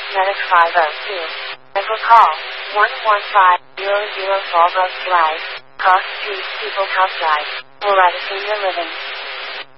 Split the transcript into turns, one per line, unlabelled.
Medic 502. Echo call 11500 Fallbrook Drive, Cross Street, People's House Drive, Florida Senior Living.